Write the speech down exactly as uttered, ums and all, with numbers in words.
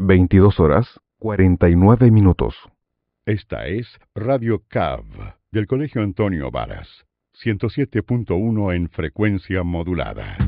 veintidós horas cuarenta y nueve minutos. Esta es Radio C A V del Colegio Antonio Varas, ciento siete punto uno en frecuencia modulada.